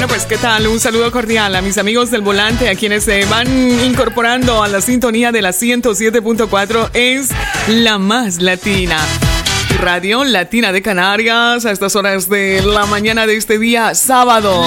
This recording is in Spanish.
Bueno, pues, ¿qué tal? Un saludo cordial a mis amigos del volante, a quienes se van incorporando a la sintonía de la 107.4. Es la más latina. Radio Latina de Canarias a estas horas de la mañana de este día sábado.